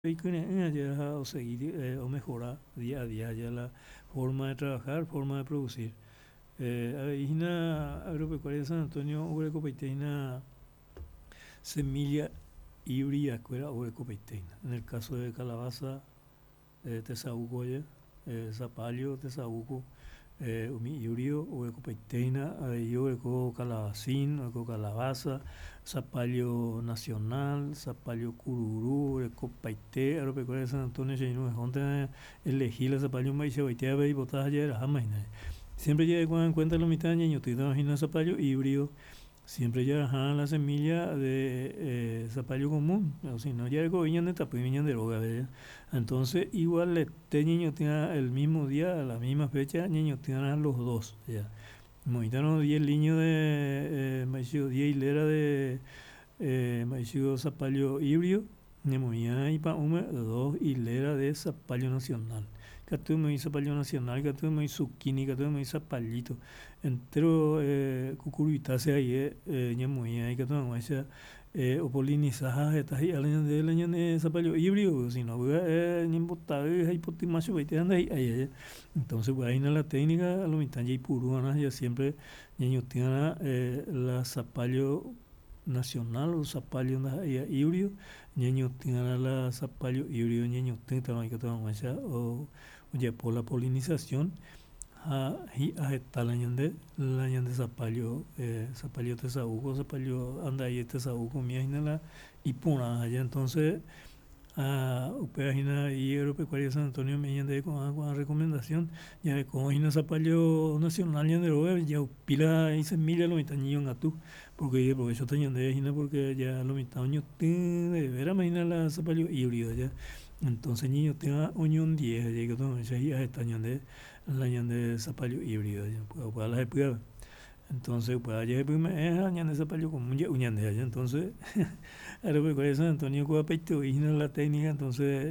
Y con ella ya o seguir o mejorar día a día ya la forma de trabajar, forma de producir. Hina agropecuaria de San Antonio, Urecopeiteina, semilla híbrida, escuela Urecopeiteina. En el caso de calabaza, tesaúco, zapallo, tesaúco, umi híbrido, Urecopeiteina, ahí Ureco calabacín, Ureco calabaza, zapallo nacional, zapallo cururú, Urecopaité, agropecuaria de San Antonio, Cheino, Jonte, elegí la zapallo maíz, baitea, y botas ayer, jamás. Siempre lleva en cuenta la mitad de año, te imagino zapallo híbrido, siempre ya la semilla de zapallo común, o si no, ya viñan de tapu y viñan de roga, ¿verdad? Entonces, igual este niño tiene el mismo día, a la misma fecha, niño tiene los dos, ya. Moitano 10 niños de maíz, 10 hilera de maíz zapallo híbrido, nemoía y pa ume, 2 hileras de zapallo nacional. Catu me hizo zapallo nacional, catu me hizo zucchini, catu me hizo zapallito. Entero cucurubitácea ahí, nemoía y catu me hizo o polinizadas estas y alañan de zapallo híbrido, si no, ni botar, hay potimacho, veinte anda ahí. Entonces, pues ahí en la técnica, a lo mitad ya puruanas, ya siempre niños tienen la zapallo nacional o zapallo híbrido, niños tienen la zapallo híbrido, niños tienen que tomar o ya por la polinización, a está la ñande zapallo, zapallo tesaúco, zapallo anda ahí tesaúco, mía y pura allá entonces Upegina y Agropecuaria de San Antonio me yande con recomendación ya de como hina zapallo nacional ya de roer ya pila y semilla lo mitad niño gatú porque yo tenía de hina porque ya lo mitad año de vera imagina la zapallo híbrido ya entonces niño tenga unión 10 ya que todo ya está de la de zapallo híbrido ya pues la pueda entonces pues allá pues me añade zapallo como ya uñande allá entonces Agropecuaria de San Antonio Cuapeito y la técnica entonces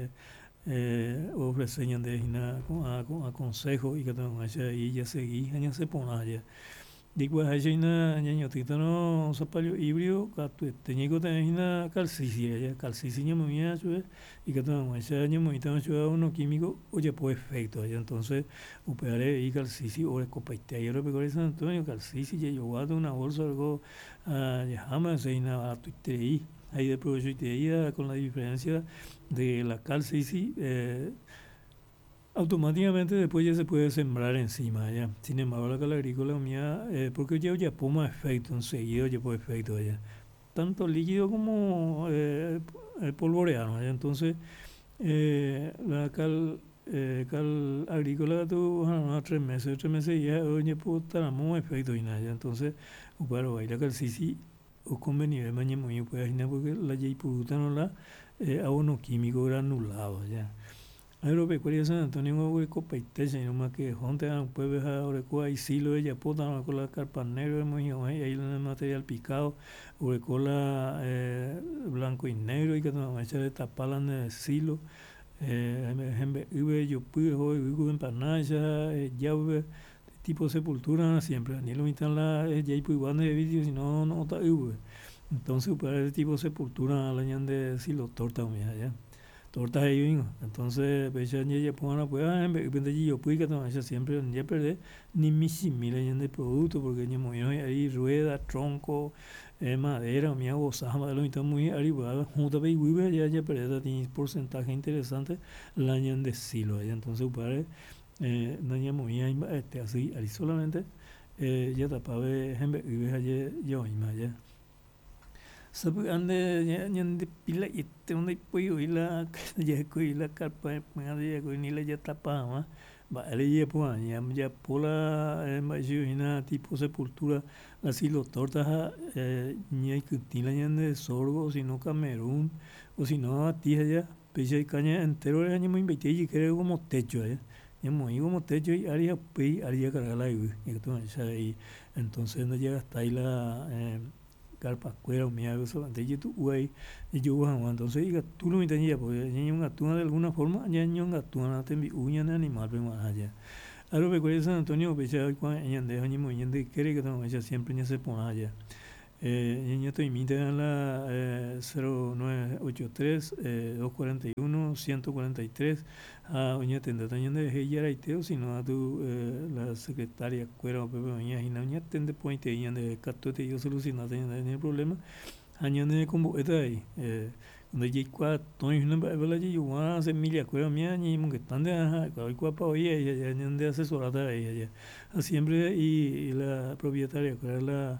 ofrecen de a consejo y que tengo y ya seguí ya se pone allá después hay una ñaño titano zapallo híbrido que técnico también una calcicia ya calcicia muy bien y que tengo ese año muy tanto uno químico oye pues efecto allá entonces upare y calcicia o copaite y Agropecuaria de San Antonio calcicia ya yo guardo una bolsa algo ya jamás se ina a tu ahí de provecho y con la diferencia de la calcicia automáticamente después ya se puede sembrar encima ya. Sin embargo, la cal agrícola mía, porque ya poma efecto enseguida, ya por efecto allá. Tanto líquido como polvoreano, ¿ya? Entonces, la cal agrícola tuvo 3 meses ya, oye, pues tenemos efecto y nada, ¿ya? Entonces, claro, ahí la calcici o convenible mañana muy pues porque la ya puta no la abono químico granulado, ¿ya? Agropecuaria de San Antonio Hueco Paitecha y nomás que Jonte puede Orecoa y silo de Yapota con la carpa negra muy ahí el material picado Orecola blanco y negro y que no echa de tapalan de silo yo pude hoy empanada llave tipo sepultura siempre ni lo mitad la ya igual de vídeo si no no está entonces para ese tipo de sepultura la ñan de silo torta ya tortas ahí entonces pecha ya pongan pues depende yo pues que ella siempre ya perder ni mi simila de producto porque ya muy ahí rueda tronco madera mi gozaba lo mitad muy arriba junto a ya perder tiene porcentaje interesante la ñan de silo entonces para no ya muy así ahí solamente ya tapaba hembe ya yo ya सब ande ñande pila ite unde puyo ila ya ko ila karpa ngade ya ko nila ya tapa ma ba ele ya po ya pola ma hina tipo sepultura así los tortas ñe kutila ñande sorgo sino Camerún o si no tía ya pecha y caña entero el año muy invité y creo como techo ya muy como techo y haría pei haría cargar la y entonces no llega hasta ahí la carpa cuero mi hago solamente y tú güey y yo entonces diga tú lo entendías porque ya un gatuna de alguna forma ya un gatuna te envi uña de animal pero más allá a lo que San Antonio pecha cuando ya de año muy de quiere que no ella siempre ya se pone allá Ñaña estoy imita en la 0983 241 143 a oña tenda taña de ella iteo sino a tu la secretaria cuera o pepe oña y naña tende puente y de catote yo solucionar el problema año de como eta ahí cuando ya qua toy una bala ya yo semilla cuera mía ni mon que están de hoy cuapa hoy ya de asesorada ella ya siempre y la propietaria que era la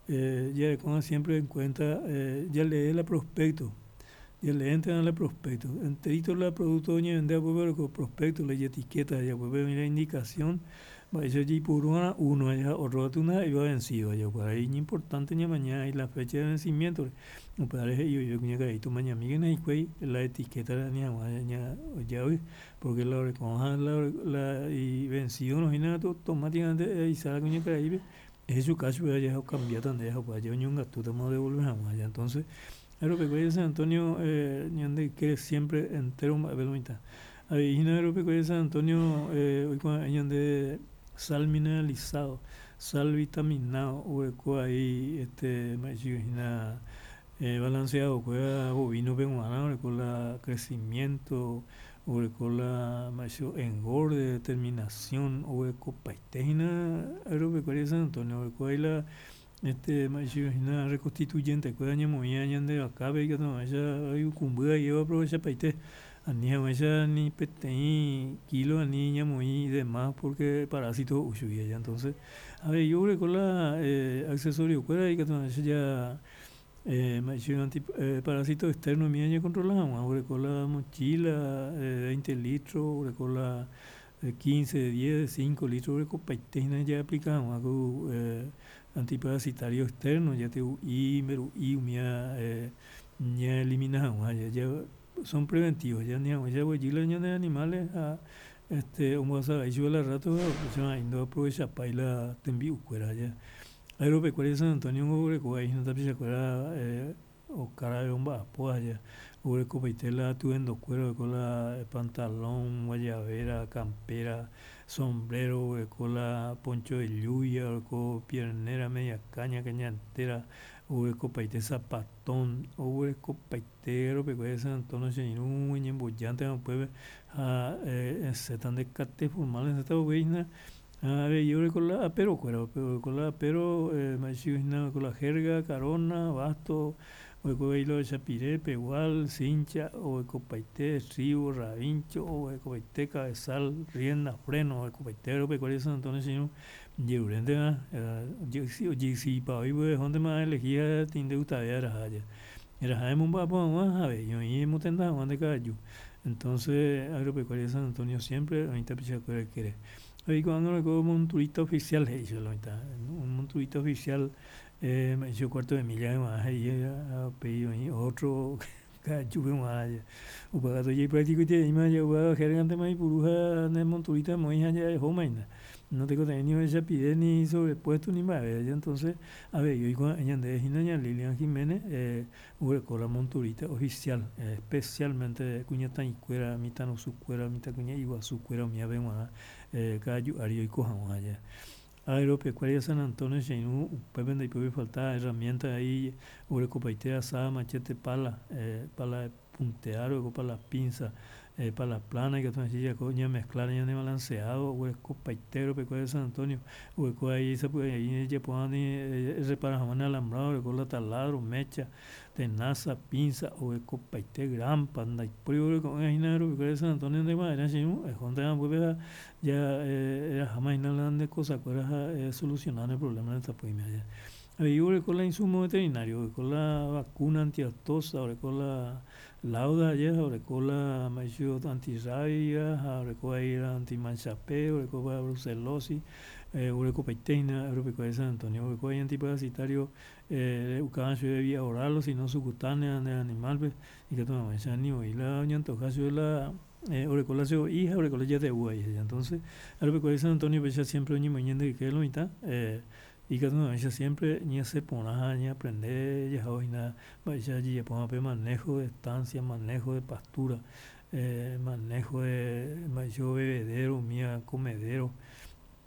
ya como siempre en cuenta ya lee el prospecto ya le entran al prospecto enterito la producto doña vende a con prospecto la etiqueta ya puede venir la indicación va eso allí por uno allá otro una iba vencido allá por ahí ni importante ni mañana y la fecha de vencimiento me parece yo que ya tu mañana miren ahí fue la etiqueta de ya hoy porque la recoja la y vencido no hay nada automáticamente y sale con ya ahí es su caso ya cambiado tan deja pues ya un gato estamos devolvemos allá entonces Agropecuaria de San Antonio, ñande que siempre entero velomita. Ahí en Agropecuaria de San Antonio, hoy con ñande sal mineralizado, sal vitaminado, hueco ahí, machina balanceado, cueva bovino peruano, con la crecimiento, con la macho engorde, determinación, hueco paistegina, Agropecuaria de San Antonio, hueco ahí la imagina reconstituyente que daña muy años de acá ve que no ella hay un cumbuda y yo aprovecha para irte a ni a ella ni pete kilo a niña muy demás porque parásito ushuya ya entonces a ver yo recuerdo accesorio fuera y que no ella imagina parásito externo mi año controlamos ahora recuerdo mochila 20 litros recuerdo 15, 10, 5 litros de copaiteína ya aplicamos algo antiparasitario externo, ya te y umia ya eliminamos, ya son preventivos, ya ni ya voy a de animales a un WhatsApp, yo la rato, se va a aprovechar para ir a tembiu fuera ya. Agropecuaria de San Antonio, Urecuay, no te piensas que o cara de bomba, pues allá. Urecopaitela, tuendo cuero, con la pantalón, guayabera, campera, sombrero, con la poncho de lluvia, con piernera, media caña, caña entera, urecopaite zapatón, urecopaite, agropecuaria de San Antonio, Chenirú, Ñemboyante, no puede se están de cate formales en esta oveja. A ver, yo recuerdo pero recuerdo pero con la jerga, carona, basto, o con hilo de chapiré, pegual, cincha, o con paité, estribo, rabincho, o con paité, cabezal, rienda, freno, o con paité, o pecuaria de San Antonio, sino, lleurente, yo si para hoy, pues, donde más elegía, tinde utavia, era jaime un papo, a ver, yo y hemos tentado, donde cada yo. Entonces, agropecuaria de San Antonio siempre, ahorita pichacuera quiere. Ahí cuando le como un turista oficial, un turista oficial me hizo cuarto de milla más y pedido otro cachupe más o para todo y práctico y te ima ya va gerente más y puruja de monturita muy allá de Homaina no tengo ni esa pide ni sobrepuesto ni más entonces a ver yo con ella de Ginaña Lilian Jiménez con la monturita oficial especialmente cuñata y cuera mitad no su cuera mitad cuña igual su cuera mía vemos cada ario y cojamos allá Agropecuaria de San Antonio, Sheinu, pueden de puede faltar herramientas ahí, urecopaite asada, machete, pala de puntear, o para las pinzas, para las planas, que son así, ya coña mezclar, ya de balanceado, urecopaite, Agropecuaria de San Antonio, ureco ahí se puede, ahí ya puedan reparar jamás alambrado, ureco taladro, mecha, tenaza, pinza, urecopaite, gran panda, y por ureco, Agropecuaria de San Antonio de madera, Sheinu, es donde puede ya era jamás nada de cosas para solucionar el problema de esta pandemia ya. Ahí con la insumo veterinario, con la vacuna antiaftosa, ahora con la lauda ya, ahora con la macho antirrabia, ahora con la antimanchapé, ahora con la brucelosis, ahora con peiteina, ahora con San Antonio, ahora con antiparasitario, ucaban de vía oral o si no subcutánea de animal, y que tomamos ese ánimo, y la antojacio de la Orecola se hija, Orecola ya de Uguay. Entonces, Agropecuaria de San Antonio, pues ya siempre ni mañana que es lo mitad. Y que no, ella siempre ni se pone ni aprender, ya hoy nada, vaya allí, ya pone manejo de estancia, manejo de pastura, manejo de mayo bebedero, mía comedero,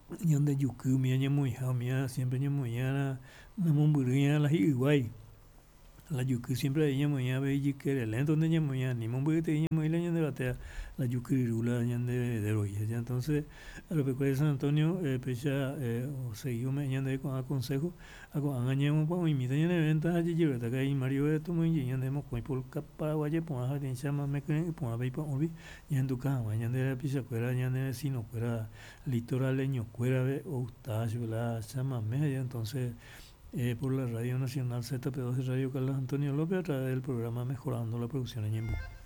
ñande yuku mía ñamoija mía siempre ñamoñana namomburuña la iguay la yuku siempre ahí ñamoña ve y que lento donde ñamoña ni mombute ñamoña ñande batea la yuku rula ñande de roya ya entonces a lo que San Antonio pecha seguido me ñande con consejo a con angañemos pues imita ñande venta allí lleva acá y Mario de tu muy ñande mo con por Paraguay pues a ten chama me creen pues a ver pues obi ñande cama ñande pecha fuera ñande si no fuera litoraleño fuera de Eustacio la chama me entonces por la Radio Nacional ZP2 de Radio Carlos Antonio López a través del programa Mejorando la Producción en Ñembu.